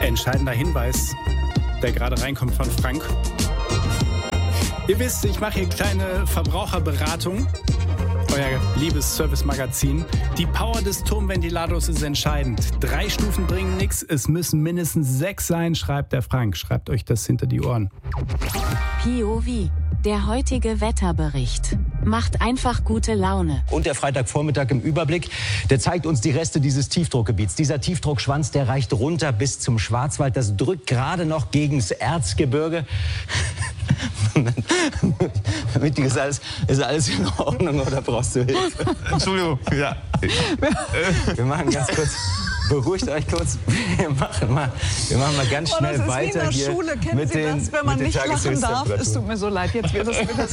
Entscheidender Hinweis, der gerade reinkommt von Frank. Ihr wisst, ich mache hier kleine Verbraucherberatung. Euer liebes Service-Magazin. Die Power des Turmventilators ist entscheidend. 3 Stufen bringen nichts, es müssen mindestens 6 sein, schreibt der Frank. Schreibt euch das hinter die Ohren. POV, der heutige Wetterbericht. Macht einfach gute Laune. Und der Freitagvormittag im Überblick, der zeigt uns die Reste dieses Tiefdruckgebiets. Dieser Tiefdruckschwanz, der reicht runter bis zum Schwarzwald. Das drückt gerade noch gegens Erzgebirge. Ist alles in Ordnung oder brauchst du Hilfe? Entschuldigung, ja. Wir machen ganz kurz, beruhigt euch kurz. Wir machen mal ganz schnell weiter hier. Schule. Kennen Sie das, wenn man nicht lachen darf? Es tut mir so leid, jetzt wird das